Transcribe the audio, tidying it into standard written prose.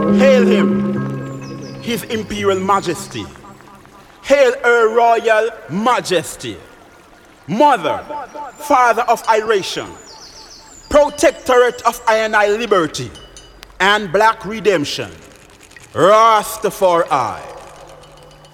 Hail him, his imperial majesty. Hail her royal majesty. Mother, father of iration, protectorate of iron liberty and black redemption, Rastafari.